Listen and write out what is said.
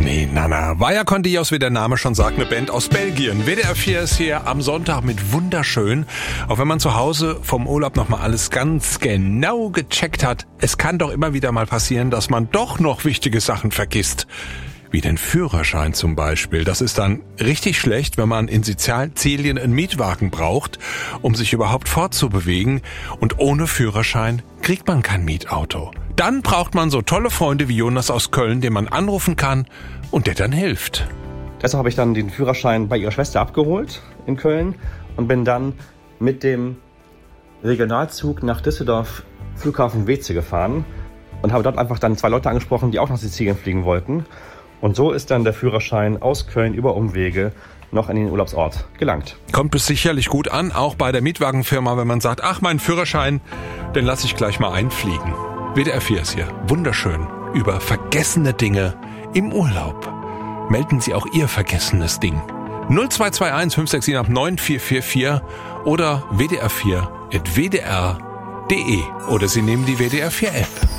Nee, Nana. Vaya con Dios, wie der Name schon sagt, eine Band aus Belgien. WDR 4 ist hier am Sonntag mit wunderschön. Auch wenn man zu Hause vom Urlaub nochmal alles ganz genau gecheckt hat, es kann doch immer wieder mal passieren, dass man doch noch wichtige Sachen vergisst. Wie den Führerschein zum Beispiel. Das ist dann richtig schlecht, wenn man in Sizilien einen Mietwagen braucht, um sich überhaupt fortzubewegen. Und ohne Führerschein kriegt man kein Mietauto. Dann braucht man so tolle Freunde wie Jonas aus Köln, den man anrufen kann und der dann hilft. Deshalb habe ich dann den Führerschein bei ihrer Schwester abgeholt in Köln und bin dann mit dem Regionalzug nach Düsseldorf Flughafen Weeze gefahren und habe dort einfach dann 2 Leute angesprochen, die auch nach Sizilien fliegen wollten. Und so ist dann der Führerschein aus Köln über Umwege noch in den Urlaubsort gelangt. Kommt es sicherlich gut an, auch bei der Mietwagenfirma, wenn man sagt, ach, mein Führerschein, den lasse ich gleich mal einfliegen. WDR 4 ist hier. Wunderschön. Über vergessene Dinge im Urlaub. Melden Sie auch Ihr vergessenes Ding. 0221 567 9444 oder wdr4@wdr.de oder Sie nehmen die WDR 4 App.